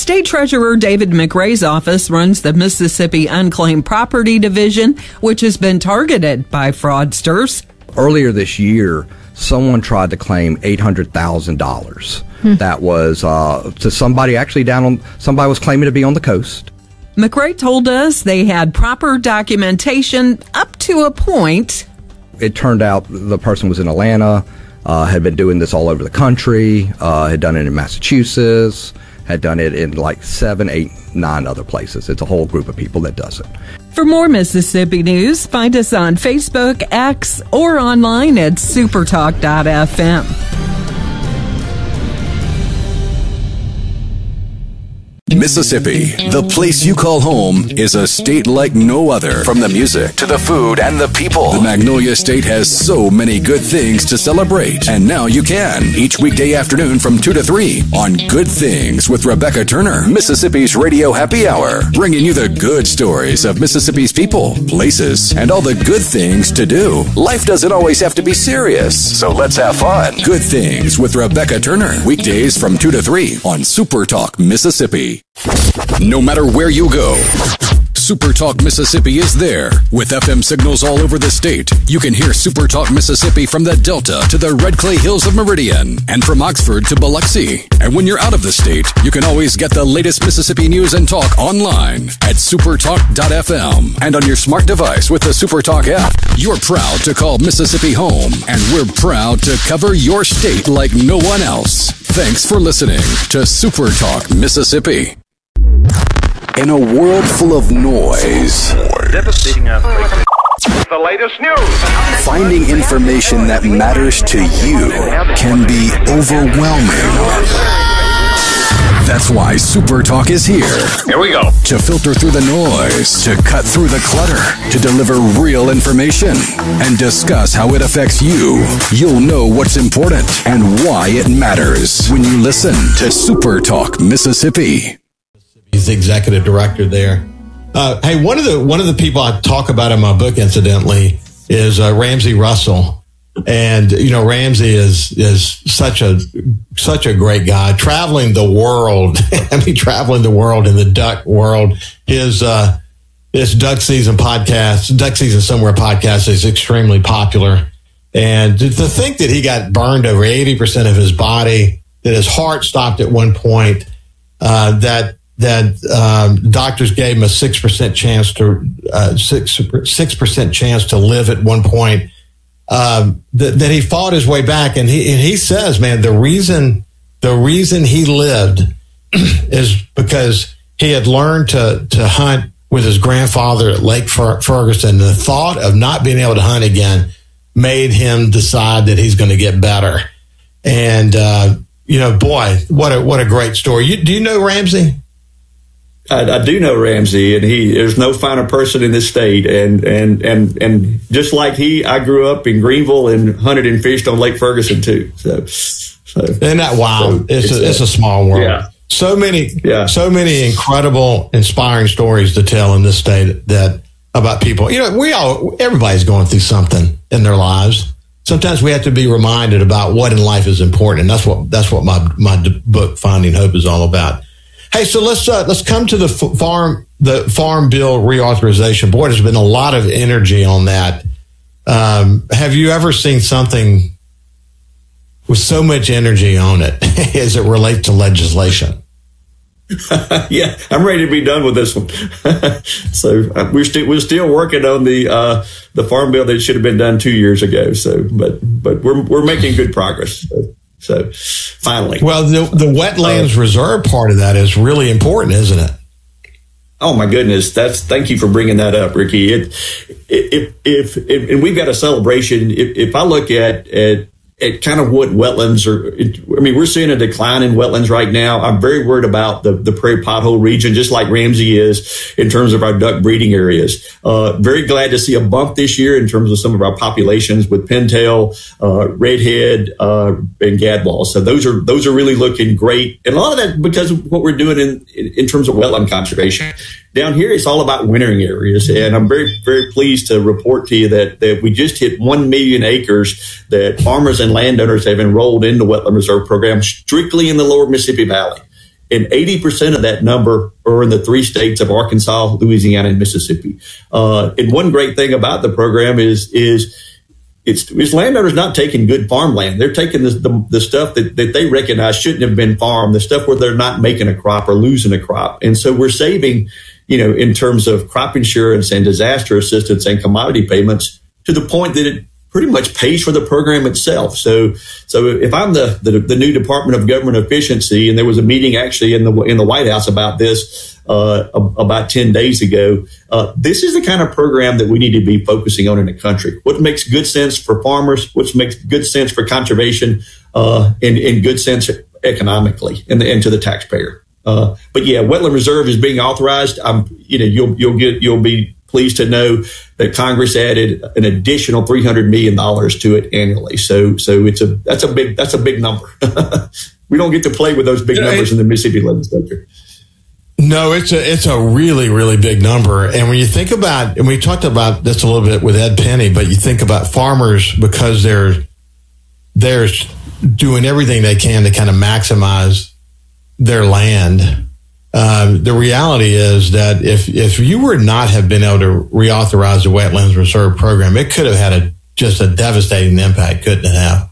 State Treasurer David McRae's office runs the Mississippi Unclaimed Property Division, which has been targeted by fraudsters. Earlier this year, someone tried to claim $800,000. That was to somebody actually somebody was claiming to be on the coast. McRae told us they had proper documentation up to a point. It turned out the person was in Atlanta, had been doing this all over the country, had done it in Massachusetts, had done it in like 7, 8, 9 other places. It's a whole group of people that does it. For more Mississippi news, find us on Facebook, X, or online at supertalk.fm. Mississippi, the place you call home, is a state like no other. From the music to the food and the people, the Magnolia State has so many good things to celebrate. And now you can, each weekday afternoon from 2 to 3 on Good Things with Rebecca Turner, Mississippi's Radio Happy Hour, bringing you the good stories of Mississippi's people, places, and all the good things to do. Life doesn't always have to be serious, so let's have fun. Good Things with Rebecca Turner, weekdays from 2 to 3 on Super Talk Mississippi. No matter where you go, Super Talk Mississippi is there. With FM signals all over the state, you can hear Super Talk Mississippi from the Delta to the Red Clay Hills of Meridian and from Oxford to Biloxi. And when you're out of the state, you can always get the latest Mississippi news and talk online at supertalk.fm and on your smart device with the Super Talk app. You're proud to call Mississippi home, and we're proud to cover your state like no one else. Thanks for listening to Super Talk Mississippi. In a world full of noise, devastating earthquake. The latest news. Finding information that matters to you can be overwhelming. That's why Super Talk is here. Here we go. To filter through the noise, to cut through the clutter, to deliver real information, and discuss how it affects you. You'll know what's important and why it matters when you listen to Super Talk Mississippi. He's the executive director there. Hey, one of the people I talk about in my book, incidentally, is Ramsey Russell. And, you know, Ramsey is such a great guy, traveling the world. I mean, traveling the world in the duck world. His Duck Season podcast, Duck Season Somewhere podcast, is extremely popular. And to think that he got burned over 80% of his body, that his heart stopped at one point, that doctors gave him a 6% chance to 6% chance to live at one point. That he fought his way back, and he says, man, the reason he lived is because he had learned to hunt with his grandfather at Lake Ferguson. The thought of not being able to hunt again made him decide that he's going to get better. And you know, boy, what a great story. Do you know Ramsey? I do know Ramsey, and there's no finer person in this state. And just like I grew up in Greenville and hunted and fished on Lake Ferguson too. So isn't that wild? So it's a small world. Yeah. So many incredible, inspiring stories to tell in this state that about people. You know, everybody's going through something in their lives. Sometimes we have to be reminded about what in life is important. And that's what my book Finding Hope is all about. Hey, so let's come to the Farm Bill reauthorization. Boy, there's been a lot of energy on that. Have you ever seen something with so much energy on it as it relates to legislation? Yeah, I'm ready to be done with this one. So we're still working on the Farm Bill that should have been done 2 years ago. So, but we're making good progress. So finally. Well, the wetlands reserve part of that is really important, isn't it? Oh my goodness! Thank you for bringing that up, Ricky. And we've got a celebration. If I look at kind of what wetlands are, I mean, we're seeing a decline in wetlands right now. I'm very worried about the prairie pothole region, just like Ramsey is in terms of our duck breeding areas. Very glad to see a bump this year in terms of some of our populations with pintail, redhead, and gadwall. So those are really looking great. And a lot of that because of what we're doing in terms of wetland conservation. Down here, it's all about wintering areas, and I'm very, very pleased to report to you that we just hit 1 million acres that farmers and landowners have enrolled in the Wetland Reserve Program strictly in the lower Mississippi Valley. And 80% of that number are in the 3 states of Arkansas, Louisiana, and Mississippi. And one great thing about the program is it's landowners not taking good farmland. They're taking the stuff that they recognize shouldn't have been farmed, the stuff where they're not making a crop or losing a crop. And so we're saving, in terms of crop insurance and disaster assistance and commodity payments to the point that it pretty much pays for the program itself. So if I'm the new Department of Government Efficiency, and there was a meeting actually in the White House about this about 10 days ago, this is the kind of program that we need to be focusing on in the country. What makes good sense for farmers, what makes good sense for conservation, and good sense economically and to the taxpayer. But yeah, Wetland Reserve is being authorized. You'll be pleased to know that Congress added an additional $300 million to it annually. So that's a big number. We don't get to play with those big numbers in the Mississippi legislature. No, it's a really, really big number. And when you think about, and we talked about this a little bit with Ed Penny, but you think about farmers, because they're doing everything they can to kind of maximize their land. The reality is that if you were not have been able to reauthorize the Wetlands Reserve Program, it could have had just a devastating impact, couldn't it have?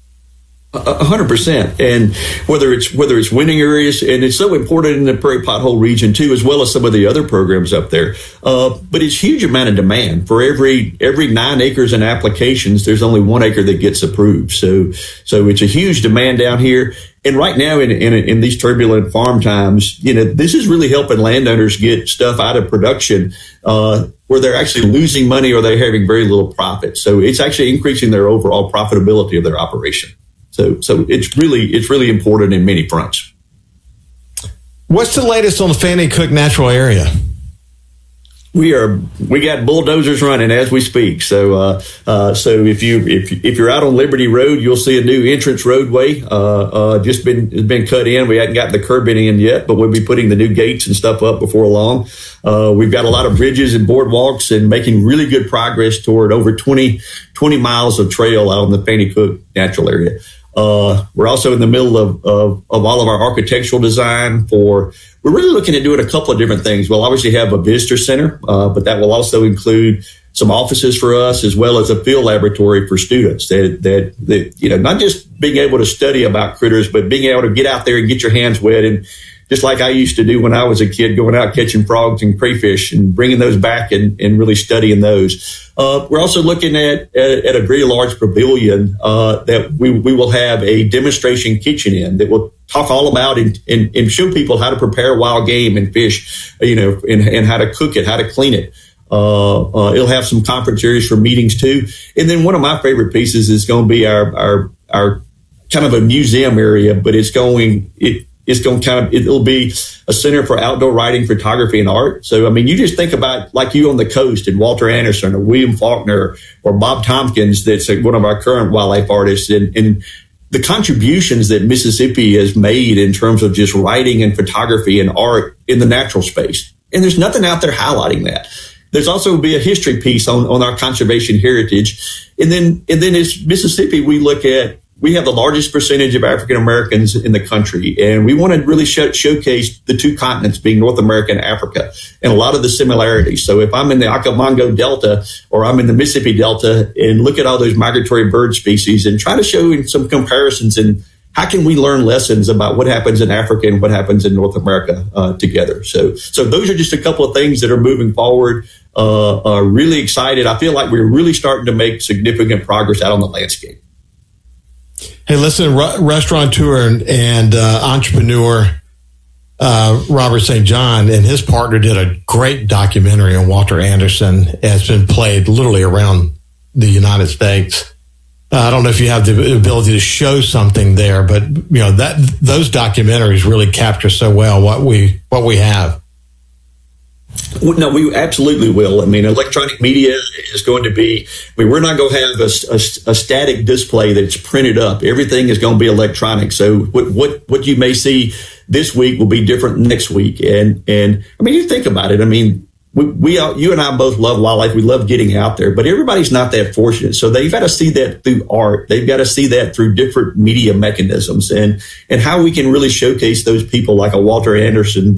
100%. And whether it's winning areas, and it's so important in the prairie pothole region too, as well as some of the other programs up there. But it's huge amount of demand. For every 9 acres in applications, there's only 1 acre that gets approved. So it's a huge demand down here. And right now in these turbulent farm times, this is really helping landowners get stuff out of production, where they're actually losing money or they're having very little profit. So it's actually increasing their overall profitability of their operation. So it's really important in many fronts. What's the latest on the Fannie Cook Natural Area? We got bulldozers running as we speak. So if you're out on Liberty Road, you'll see a new entrance roadway. It's been cut in. We hadn't gotten the curbing in yet, but we'll be putting the new gates and stuff up before long. We've got a lot of bridges and boardwalks and making really good progress toward over 20 miles of trail out on the Fannie Cook Natural Area. We're also in the middle of all of our architectural design we're really looking at doing a couple of different things. We'll obviously have a visitor center, but that will also include some offices for us, as well as a field laboratory for students that not just being able to study about critters, but being able to get out there and get your hands wet. And just like I used to do when I was a kid, going out catching frogs and crayfish and bringing those back and really studying those. We're also looking at a very large pavilion that we will have a demonstration kitchen in that will talk all about and show people how to prepare wild game and fish, and how to cook it, how to clean it. It'll have some conference areas for meetings too. And then one of my favorite pieces is going to be our kind of a museum area, but it'll be a center for outdoor writing, photography, and art. So, I mean, you just think about like you on the coast and Walter Anderson or William Faulkner or Bob Tompkins, that's one of our current wildlife artists, and the contributions that Mississippi has made in terms of just writing and photography and art in the natural space. And there's nothing out there highlighting that. There's also be a history piece on our conservation heritage. And then as Mississippi, we have the largest percentage of African Americans in the country, and we want to really showcase the 2 continents, being North America and Africa, and a lot of the similarities. So if I'm in the Okavango Delta or I'm in the Mississippi Delta, and look at all those migratory bird species and try to show some comparisons, and how can we learn lessons about what happens in Africa and what happens in North America together. So those are just a couple of things that are moving forward. Really excited. I feel like we're really starting to make significant progress out on the landscape. Hey, listen, restaurateur and entrepreneur Robert St. John and his partner did a great documentary on Walter Anderson. It's been played literally around the United States. I don't know if you have the ability to show something there, but those documentaries really capture so well what we have. No, we absolutely will. I mean, electronic media is going to be, we're not going to have a static display that's printed up. Everything is going to be electronic. So what you may see this week will be different next week. And I mean, you think about it. I mean, you and I both love wildlife. We love getting out there, but everybody's not that fortunate. So they've got to see that through art. They've got to see that through different media mechanisms and how we can really showcase those people like a Walter Anderson